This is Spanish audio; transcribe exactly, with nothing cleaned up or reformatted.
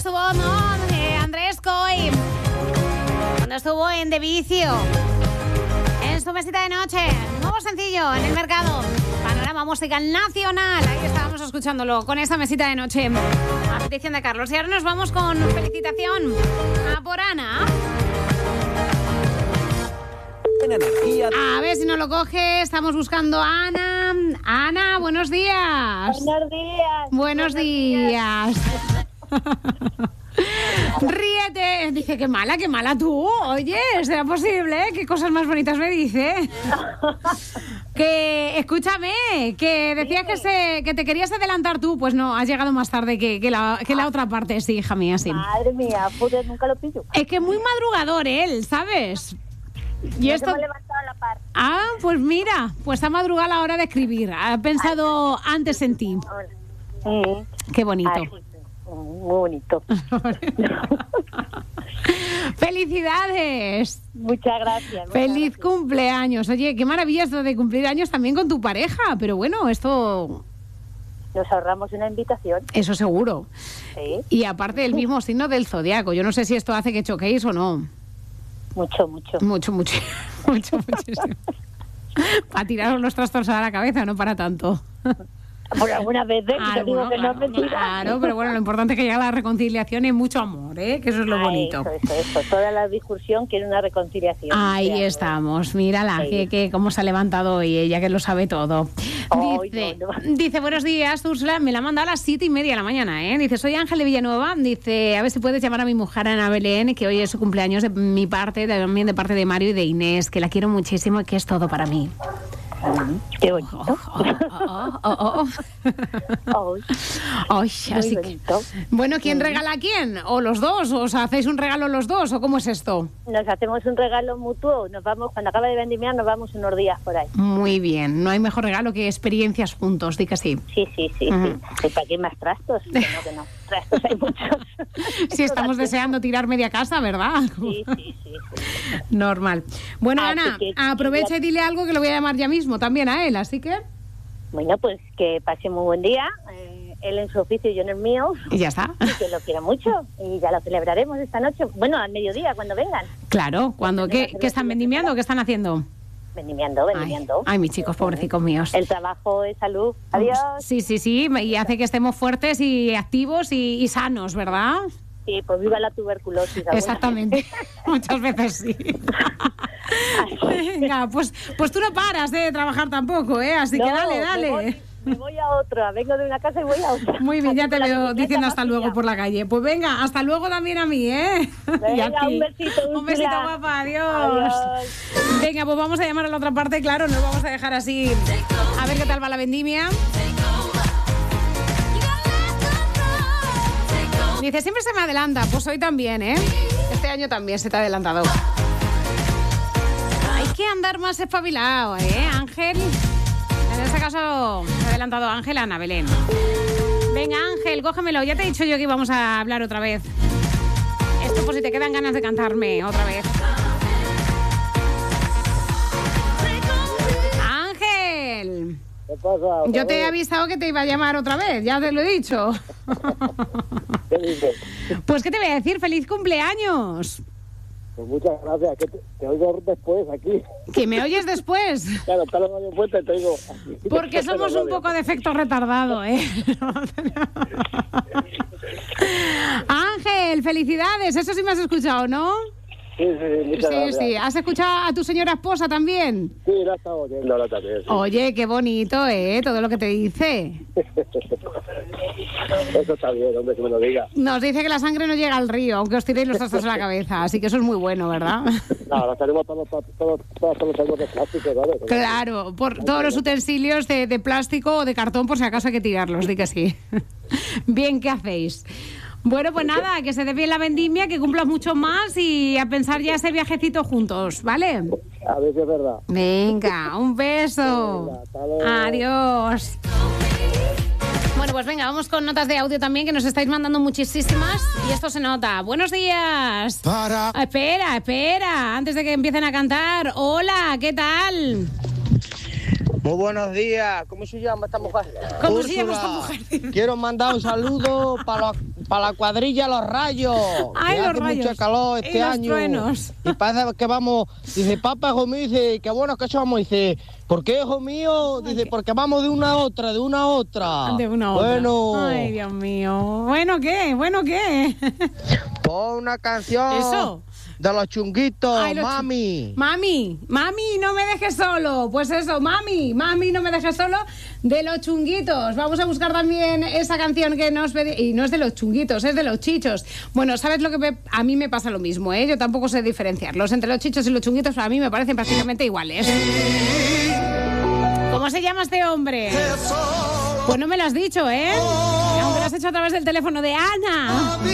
estuvo, ¿no? Eh, Andrés Coy. Cuando estuvo en De Vicio. En su mesita de noche. Nuevo sencillo en el mercado. Panorama musical nacional. Ahí estábamos escuchándolo con esa mesita de noche. A petición de Carlos. Y ahora nos vamos con felicitación a por Ana. A ver si no lo coge. Estamos buscando a Ana. Ana, buenos días. Buenos días. Buenos, buenos días. días. Ríete. Dice, qué mala, qué mala tú. Oye, ¿será posible? ¿Qué cosas más bonitas me dice? Que, escúchame, que decías que, se, que te querías adelantar tú. Pues no, has llegado más tarde que, que, la, que la otra parte, sí, hija mía, sí. Madre mía, pues nunca lo pillo. Es que es muy madrugador él, ¿sabes? Y no esto... se me ha levantado la par. Ah, pues mira, pues ha madrugado a la hora de escribir. Ha pensado Ay, antes en ti. Mm. Qué bonito. Ay, muy bonito. ¡Felicidades! Muchas gracias. Muchas ¡Feliz gracias. cumpleaños! Oye, qué maravilla esto de cumplir años también con tu pareja. Pero bueno, esto... Nos ahorramos una invitación. Eso seguro. Sí. Y aparte del mismo signo del zodiaco. Yo no sé si esto hace que choquéis o no. Mucho, mucho. Mucho, mucho. mucho, muchísimo. Para tiraros los trastos a la cabeza, no para tanto. Por algunas veces, ah, te digo bueno, que claro, no es mentira. Claro, pero bueno, lo importante es que llegue a la reconciliación y mucho amor, ¿eh? Que eso es lo Ay, bonito. Eso, eso, eso. Toda la discusión quiere una reconciliación. Ahí claro. estamos, mírala, sí. que, que cómo se ha levantado hoy, ella que lo sabe todo. Ay, dice, no, no. dice, buenos días, Úrsula, me la ha mandado a las siete y media de la mañana, ¿eh? Dice, soy Ángel de Villanueva, dice, a ver si puedes llamar a mi mujer Ana Belén, que hoy es su cumpleaños de mi parte, también de parte de Mario y de Inés, que la quiero muchísimo y que es todo para mí. Qué bonito. Oh, oh, oh, oh, oh. Ay, así que... Bueno, ¿quién regala a quién? ¿O los dos? ¿O os hacéis un regalo los dos? ¿O cómo es esto? Nos hacemos un regalo mutuo. Nos vamos, cuando acaba de vendimiar, nos vamos unos días por ahí. Muy bien. No hay mejor regalo que experiencias juntos, di que sí. Sí, sí, sí. Uh-huh. sí. ¿Para qué más trastos? Que no, que no. Trastos hay muchos. Sí, estamos deseando tirar media casa, ¿verdad? Sí, sí, sí. sí. Normal. Bueno, así Ana, que, aprovecha ya... y dile algo que lo voy a llamar ya mismo también a él, así que... Bueno, pues que pase muy buen día. Eh, él en su oficio y yo en el mío. Y ya está. Y que lo quiero mucho. Y ya lo celebraremos esta noche. Bueno, al mediodía, cuando vengan. Claro, cuando ¿qué, ¿qué están vendimiando? ¿Qué están haciendo? Vendimiando, vendimiando. Ay, ay, mis chicos, pobrecicos míos. El trabajo es salud. Adiós. Sí, sí, sí. Y hace que estemos fuertes y activos y, y sanos, ¿verdad? Sí, pues viva la tuberculosis. ¿sabes? Exactamente. Muchas veces sí. Venga, pues, pues tú no paras de trabajar tampoco, ¿eh? Así no, que dale, dale. Me voy, me voy a otra. Vengo de una casa y voy a otra. Muy bien, ya te veo diciendo hasta luego por la calle. Pues venga, hasta luego también a mí, ¿eh? Venga, y a ti. un besito. Un besito, guapa. Adiós. Adiós. Venga, pues vamos a llamar a la otra parte, claro. Nos vamos a dejar así. A ver qué tal va la vendimia. Dice, siempre se me adelanta. Pues hoy también, ¿eh? Este año también se te ha adelantado. Hay que andar más espabilado, ¿eh, Ángel? En este caso, se ha adelantado Ángel a Ana Belén. Venga, Ángel, cógemelo. Ya te he dicho yo que íbamos a hablar otra vez. Esto por si te quedan ganas de cantarme otra vez. Ángel. ¿Qué pasa? Yo te he avisado que te iba a llamar otra vez, ya te lo he dicho. ¿Qué dices? Pues, ¿qué te voy a decir? ¡Feliz cumpleaños! Pues muchas gracias, que te, te oigo después aquí. ¿Que me oyes después? Claro, está la radio puesta y te oigo aquí. Porque somos un poco de efecto retardado, ¿eh? Ángel, felicidades, eso sí me has escuchado, ¿no? Sí, sí, muchas Sí, gracias. sí. ¿Has escuchado a tu señora esposa también? Sí, la he estado oyendo ahora también. Sí. Oye, qué bonito, ¿eh? Todo lo que te dice. Eso está bien, hombre, que me lo diga. Nos dice que la sangre no llega al río, aunque os tiréis los trastos a la cabeza. Así que eso es muy bueno, ¿verdad? No, ahora tenemos todos los todos, todos los sacos de plástico, ¿vale? Claro, por todos los utensilios de, de plástico o de cartón, por si acaso hay que tirarlos, di que sí. Bien, ¿qué hacéis? Bueno, pues nada, que se dé bien la vendimia, que cumplas mucho más y a pensar ya ese viajecito juntos, ¿vale? A ver si es verdad. Venga, un beso. Venga, hasta luego. Adiós. Bueno, pues venga, vamos con notas de audio también, que nos estáis mandando muchísimas y esto se nota. Buenos días. Para. Ah, espera, espera, antes de que empiecen a cantar. Hola, ¿qué tal? Muy buenos días. ¿Cómo se llama esta mujer? ¿Cómo Úrsula. se llama esta mujer? Quiero mandar un saludo para los para la cuadrilla Los Rayos. Ay, que los hace rayos. mucho calor este Y los año. truenos. Y parece que vamos, dice, papá, hijo mío, dice, qué bueno que somos. Dice, ¿por qué, hijo mío? Dice, porque vamos de una a otra, de una a otra. De una a otra. Bueno. Ay, Dios mío. ¿Bueno qué? ¿Bueno qué? Pon una canción. Eso. De los chunguitos, Ay, los chu- mami. Mami, mami, no me dejes solo. Pues eso, mami, mami, no me dejes solo, de los chunguitos. Vamos a buscar también esa canción que nos pedí. Y no es de los chunguitos, es de los chichos. Bueno, ¿sabes lo que me... a mí me pasa lo mismo, ¿eh? Yo tampoco sé diferenciarlos. Entre los chichos y los chunguitos a mí me parecen prácticamente iguales. ¿Cómo se llama este hombre? Pues no me lo has dicho, ¿eh? Aunque lo has hecho a través del teléfono de Ana.